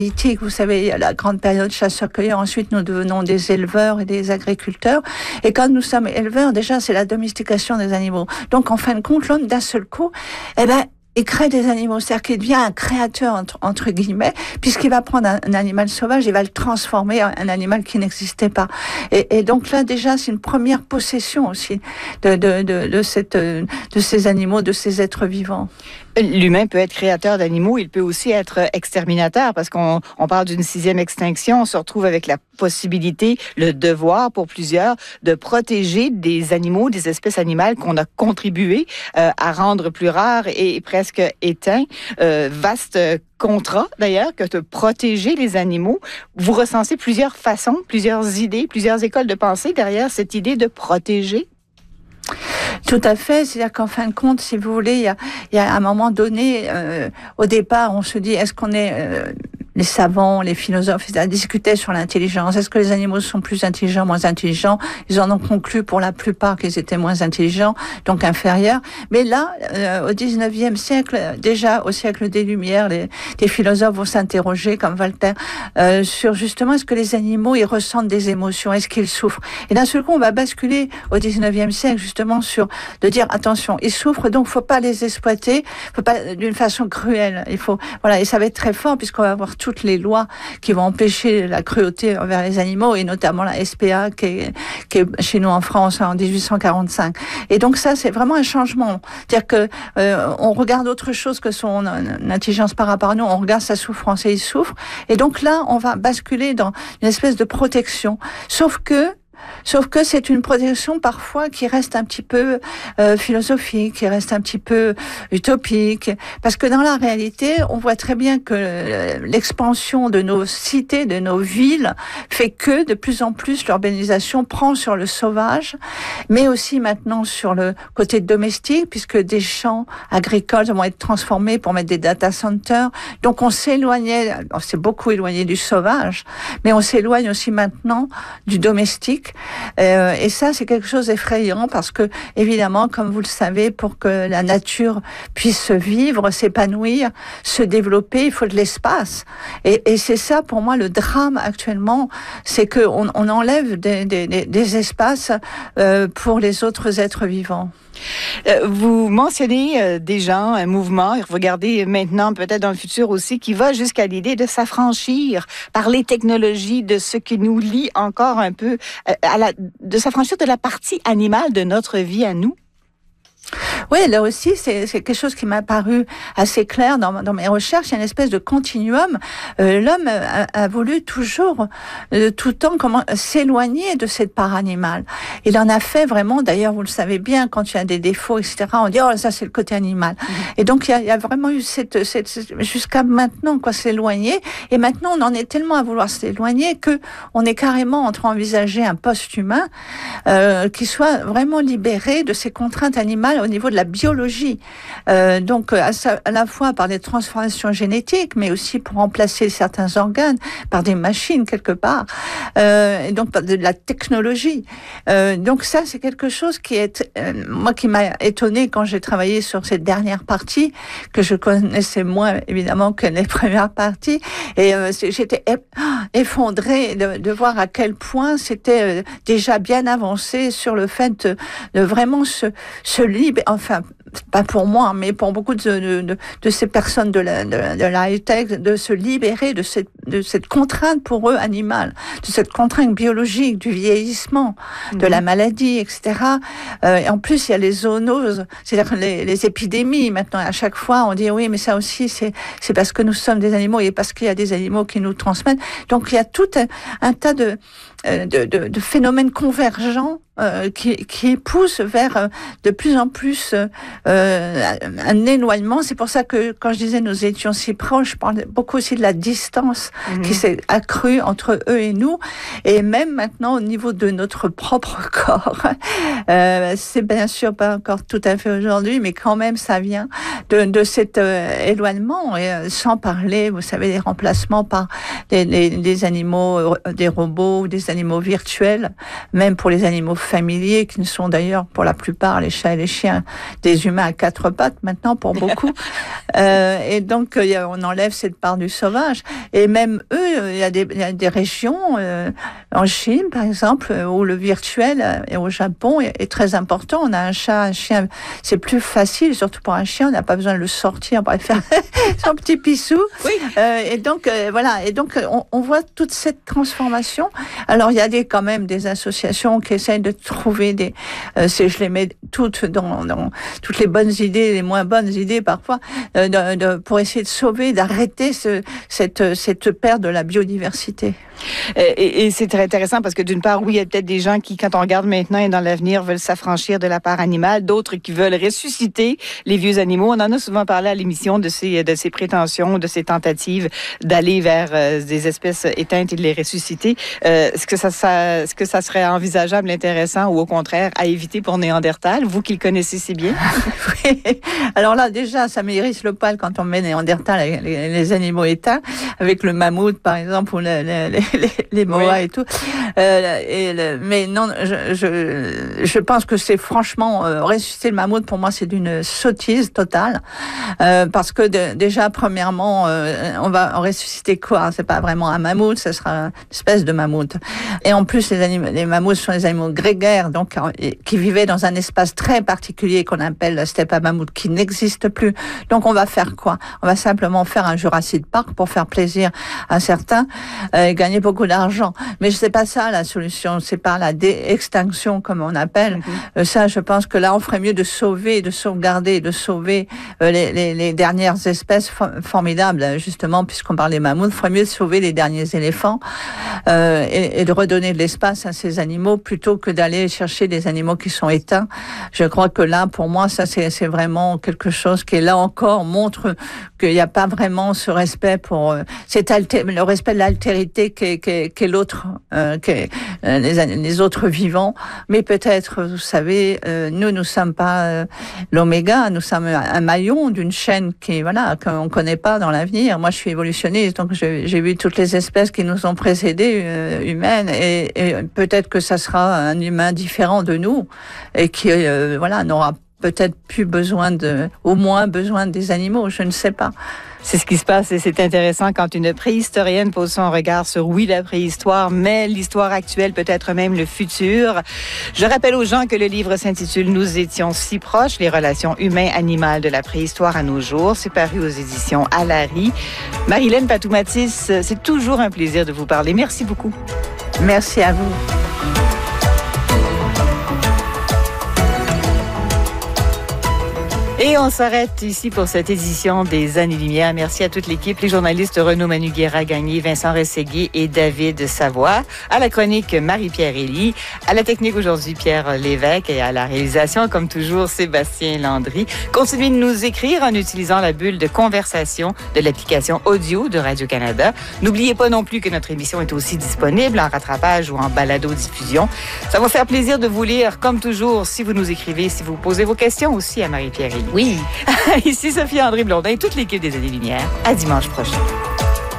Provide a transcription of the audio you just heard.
Vous savez, il y a la grande période chasseurs-cueilleurs. Ensuite, nous devenons des éleveurs et des agriculteurs. Et quand nous sommes éleveurs, déjà, c'est la domestication des animaux. Donc, en fin de compte, l'homme, d'un seul coup, il crée des animaux, c'est-à-dire qu'il devient un créateur entre guillemets, puisqu'il va prendre un animal sauvage, il va le transformer en un animal qui n'existait pas. Et donc là déjà c'est une première possession aussi de ces animaux, de ces êtres vivants. L'humain peut être créateur d'animaux, il peut aussi être exterminateur, parce qu'on parle d'une 6e extinction, on se retrouve avec la possibilité, le devoir pour plusieurs, de protéger des animaux, des espèces animales qu'on a contribué à rendre plus rares et presque éteints. Vaste contrat, d'ailleurs, que de protéger les animaux. Vous recensez plusieurs façons, plusieurs idées, plusieurs écoles de pensée derrière cette idée de protéger. Tout à fait, c'est-à-dire qu'en fin de compte, si vous voulez, il y a un moment donné, au départ, on se dit, est-ce qu'on est les savants, les philosophes, ils discutaient sur l'intelligence. Est-ce que les animaux sont plus intelligents, moins intelligents? Ils en ont conclu pour la plupart qu'ils étaient moins intelligents, donc inférieurs. Mais là, au 19e siècle, déjà au siècle des Lumières, les philosophes vont s'interroger, comme Voltaire, sur justement est-ce que les animaux, ils ressentent des émotions, est-ce qu'ils souffrent? Et d'un seul coup, on va basculer au 19e siècle, justement, sur de dire, attention, ils souffrent, donc faut pas les exploiter, faut pas d'une façon cruelle. Il faut, voilà, et ça va être très fort, puisqu'on va avoir toutes les lois qui vont empêcher la cruauté envers les animaux, et notamment la SPA qui est chez nous en France en 1845. Et donc ça, c'est vraiment un changement. C'est-à-dire que on regarde autre chose que son intelligence par rapport à nous, on regarde sa souffrance et il souffre. Et donc là, on va basculer dans une espèce de protection. Sauf que c'est une protection parfois qui reste un petit peu philosophique, qui reste un petit peu utopique, parce que dans la réalité, on voit très bien que l'expansion de nos cités, de nos villes, fait que de plus en plus l'urbanisation prend sur le sauvage, mais aussi maintenant sur le côté domestique, puisque des champs agricoles vont être transformés pour mettre des data centers. Donc on s'est beaucoup éloigné du sauvage, mais on s'éloigne aussi maintenant du domestique. Et ça, c'est quelque chose d'effrayant parce que, évidemment, comme vous le savez, pour que la nature puisse vivre, s'épanouir, se développer, il faut de l'espace. Et c'est ça, pour moi, le drame actuellement, c'est qu'on enlève des espaces pour les autres êtres vivants. Vous mentionnez des gens, un mouvement, et regardez maintenant, peut-être dans le futur aussi, qui va jusqu'à l'idée de s'affranchir par les technologies de ce qui nous lie encore un peu, de s'affranchir de la partie animale de notre vie à nous. Oui, là aussi, c'est quelque chose qui m'a paru assez clair dans mes recherches. Il y a une espèce de continuum. L'homme a voulu toujours, tout le temps, s'éloigner de cette part animale. Il en a fait vraiment, d'ailleurs, vous le savez bien, quand il y a des défauts, etc., on dit, oh, ça, c'est le côté animal. Et donc, il y a vraiment eu jusqu'à maintenant, s'éloigner. Et maintenant, on en est tellement à vouloir s'éloigner que on est carrément en train d'envisager un post-humain, qui soit vraiment libéré de ces contraintes animales au niveau de la biologie. Donc, à la fois par des transformations génétiques, mais aussi pour remplacer certains organes par des machines quelque part, et donc par de la technologie. Donc ça, c'est quelque chose qui moi, qui m'a étonnée quand j'ai travaillé sur cette dernière partie, que je connaissais moins, évidemment, que les premières parties. Et j'étais effondrée de voir à quel point c'était déjà bien avancé sur le fait de vraiment se libérer, enfin, pas pour moi, mais pour beaucoup de ces personnes de la high-tech, de se libérer de cette contrainte pour eux animale, de cette contrainte biologique, du vieillissement, de la maladie, etc. Et en plus, il y a les zoonoses, c'est-à-dire les épidémies. Maintenant, à chaque fois, on dit oui, mais ça aussi, c'est parce que nous sommes des animaux et parce qu'il y a des animaux qui nous transmettent. Donc, il y a tout un tas de phénomènes convergents qui poussent vers de plus en plus un éloignement. C'est pour ça que quand je disais nous étions si proches, je parlais beaucoup aussi de la distance qui s'est accrue entre eux et nous, et même maintenant au niveau de notre propre corps. C'est bien sûr pas encore tout à fait aujourd'hui, mais quand même ça vient de cet éloignement, et sans parler, vous savez, des remplacements par des animaux, des robots ou des animaux virtuels, même pour les animaux familiers qui ne sont d'ailleurs pour la plupart, les chats et les chiens, des humains à quatre pattes maintenant pour beaucoup. Et donc on enlève cette part du sauvage. Et même eux, il y a des régions en Chine par exemple où le virtuel et au Japon est très important. On a un chat, un chien, c'est plus facile, surtout pour un chien, on n'a pas besoin de le sortir pour aller faire son petit pissou. Oui. Et donc voilà, et donc on voit toute cette transformation. Alors il y a quand même des associations qui essayent de trouver je les mets toutes dans toutes les bonnes idées, les moins bonnes idées parfois, pour essayer de sauver, d'arrêter cette perte de la biodiversité. Et c'est très intéressant parce que d'une part, oui, il y a peut-être des gens qui, quand on regarde maintenant et dans l'avenir, veulent s'affranchir de la part animale, d'autres qui veulent ressusciter les vieux animaux. On en a souvent parlé à l'émission de ces prétentions, de ces tentatives d'aller vers des espèces éteintes et de les ressusciter. Est-ce que ça serait envisageable, intéressant ou au contraire à éviter pour Néandertal, vous qui le connaissez si bien? Oui. Alors là, déjà, ça m'érisse le poil quand on met Néandertal avec les animaux éteints, avec le mammouth, par exemple, ou les moas et tout. Mais non, je pense que c'est franchement ressusciter le mammouth pour moi c'est d'une sottise totale parce que déjà premièrement on va ressusciter quoi? C'est pas vraiment un mammouth, ce sera une espèce de mammouth. Et en plus les mammouths sont des animaux grégaires donc qui vivaient dans un espace très particulier qu'on appelle la steppe à mammouth qui n'existe plus. Donc on va faire quoi? On va simplement faire un Jurassic Park pour faire plaisir à certains et gagner beaucoup d'argent. Mais c'est pas ça la solution, c'est pas la extinction comme on appelle. Ça, je pense que là, on ferait mieux de sauver, de sauvegarder, de sauver les dernières espèces formidables, justement, puisqu'on parle des mammouths. Il ferait mieux de sauver les derniers éléphants et de redonner de l'espace à ces animaux plutôt que d'aller chercher des animaux qui sont éteints. Je crois que là, pour moi, ça, c'est vraiment quelque chose qui, là encore, montre qu'il n'y a pas vraiment ce respect pour le respect de l'altérité qu'est l'autre, les autres vivants. Mais peut-être, vous savez, nous ne sommes pas l'oméga, nous sommes un maillon d'une chaîne qu'on connaît pas dans l'avenir. Moi, je suis évolutionniste, donc j'ai vu toutes les espèces qui nous ont précédées, humaines, et peut-être que ça sera un humain différent de nous, et qui, n'aura peut-être plus besoin au moins besoin des animaux, je ne sais pas. C'est ce qui se passe et c'est intéressant quand une préhistorienne pose son regard sur, oui, la préhistoire, mais l'histoire actuelle, peut-être même le futur. Je rappelle aux gens que le livre s'intitule « Nous étions si proches, les relations humains-animales de la préhistoire à nos jours ». C'est paru aux éditions Alary. Marilène Patou-Mathis, c'est toujours un plaisir de vous parler. Merci beaucoup. Merci à vous. Et on s'arrête ici pour cette édition des Années-Lumière. Merci à toute l'équipe, les journalistes Renaud Manuguera-Gagné, Vincent Rességuier et David Savoie. À la chronique, Marie-Pierre Elie. À la technique aujourd'hui, Pierre Lévesque. Et à la réalisation, comme toujours, Sébastien Landry. Continuez de nous écrire en utilisant la bulle de conversation de l'application audio de Radio-Canada. N'oubliez pas non plus que notre émission est aussi disponible en rattrapage ou en balado-diffusion. Ça va faire plaisir de vous lire, comme toujours, si vous nous écrivez, si vous posez vos questions aussi à Marie-Pierre Elie. Oui. Ici Sophie-André Blondin et toute l'équipe des Années-Lumière. À dimanche prochain.